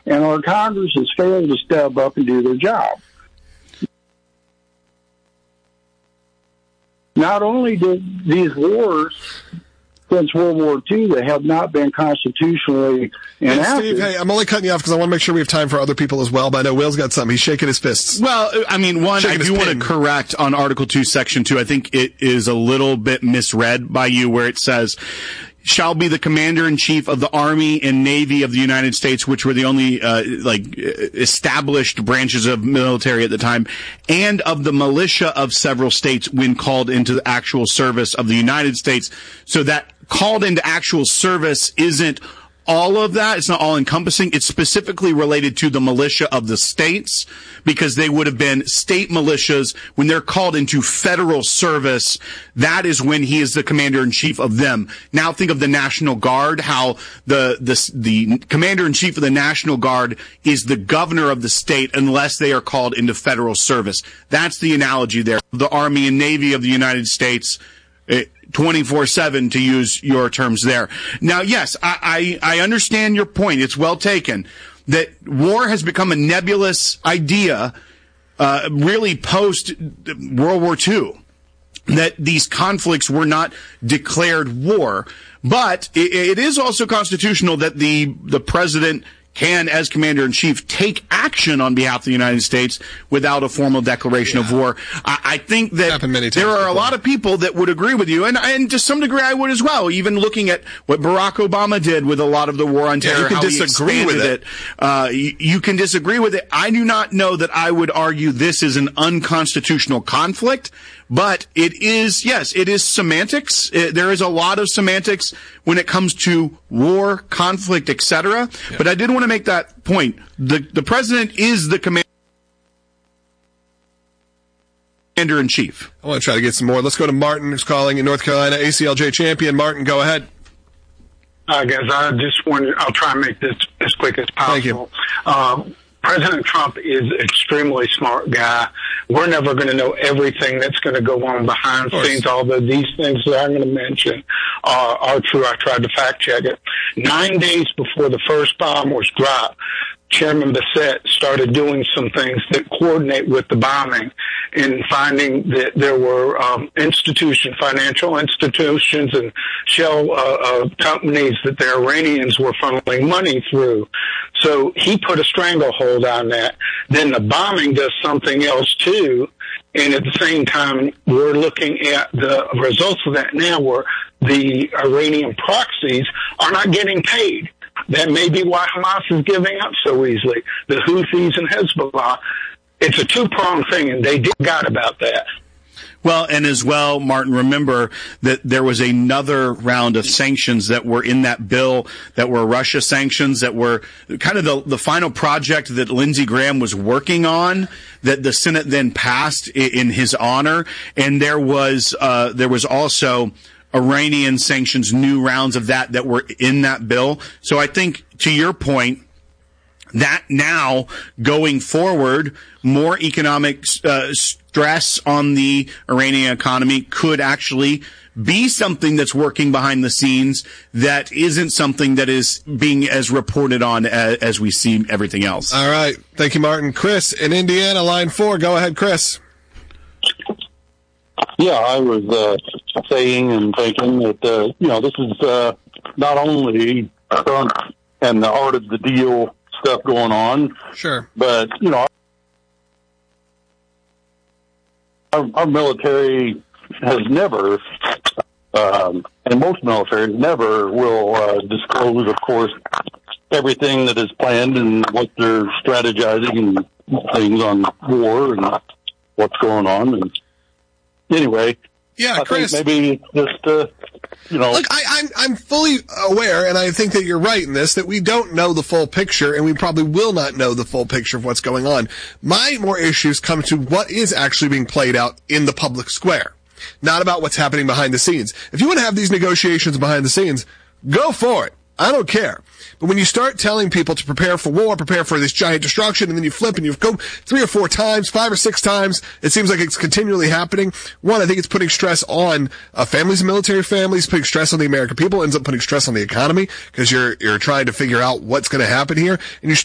and our Congress has failed to step up and do their job. Not only did these wars since World War II that have not been constitutionally enacted. Steve, hey, I'm only cutting you off because I want to make sure we have time for other people as well, but I know Will's got something. He's shaking his fists. Well, I mean, I do want to correct on Article 2, Section 2. I think it is a little bit misread by you where it says, shall be the commander-in-chief of the Army and Navy of the United States, which were the only, established branches of military at the time, and of the militia of several states when called into the actual service of the United States. So that called into actual service isn't all of that. It's not all encompassing. It's specifically related to the militia of the states because they would have been state militias when they're called into federal service. That is when he is the commander in chief of them. Now think of the National Guard, how the commander in chief of the National Guard is the governor of the state unless they are called into federal service. That's the analogy there. The Army and Navy of the United States, 24/7 to use your terms there. Now, yes, I understand your point. It's well taken that war has become a nebulous idea, really post World War II, that these conflicts were not declared war. But it is also constitutional that the president can, as commander-in-chief, take action on behalf of the United States without a formal declaration of war. I think that there are a lot of people that would agree with you, and to some degree I would as well, even looking at what Barack Obama did with a lot of the war on terror, you can how disagree he with it. You can disagree with it. I do not know that I would argue this is an unconstitutional conflict, but it is, yes, it is semantics. There is a lot of semantics when it comes to war, conflict, etc. Yeah. But I did want to make that point. The president is the commander-in-chief. I want to try to get some more. Let's go to Martin, who's calling in North Carolina, ACLJ champion. Martin, go ahead. Guys, I just wanted, I'll try and make this as quick as possible. Thank you. President Trump is an extremely smart guy. We're never going to know everything that's going to go on behind the scenes, although these things that I'm going to mention are true. I tried to fact check it. 9 days before the first bomb was dropped, Chairman Bassett started doing some things that coordinate with the bombing and finding that there were financial institutions and shell companies that the Iranians were funneling money through. So he put a stranglehold on that. Then the bombing does something else too. And at the same time, we're looking at the results of that now where the Iranian proxies are not getting paid. That may be why Hamas is giving up so easily. The Houthis and Hezbollah, it's a two-pronged thing, and they got about that. Well, and as well, Martin, remember that there was another round of sanctions that were in that bill that were Russia sanctions that were kind of the final project that Lindsey Graham was working on that the Senate then passed in his honor. And there was also Iranian sanctions, new rounds of that were in that bill. So I think, to your point, that now going forward, more economic stress on the Iranian economy could actually be something that's working behind the scenes that isn't something that is being as reported on as we see everything else. All right. Thank you, Martin. Chris in Indiana, line 4. Go ahead, Chris. Yeah, I was saying and thinking that, this is not only Trump and the art of the deal stuff going on. Sure. But, our military has never, and most militaries never will disclose, of course, everything that is planned and what they're strategizing and things on war and what's going on. And anyway, yeah, Chris, I think maybe just, Look, I'm fully aware, and I think that you're right in this, that we don't know the full picture, and we probably will not know the full picture of what's going on. My more issues come to what is actually being played out in the public square, not about what's happening behind the scenes. If you want to have these negotiations behind the scenes, go for it. I don't care. But when you start telling people to prepare for war, prepare for this giant destruction, and then you flip and you go 3 or 4 times, 5 or 6 times, it seems like it's continually happening. One, I think it's putting stress on families and military families, putting stress on the American people, ends up putting stress on the economy because you're trying to figure out what's going to happen here. And you're